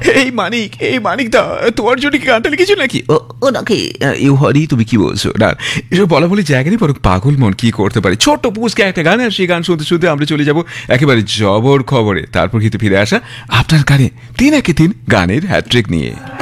এই মানিক দা, তোমার জন্য কি গানটা লিখেছো নাকি? ও নাকি হরি, তুমি কি বলছো? না, এসব বলা বলি জায়গা নেই, বরং পাগল মন কি করতে পারে। ছোট্ট পুচকে একটা গান, আর সেই গান শুনতে শুনতে আমরা চলে যাবো একেবারে জবর খবরে। তারপর কিন্তু ফিরে আসা আপনার কানে 3 একে 3 গানের হ্যাট্রিক নিয়ে।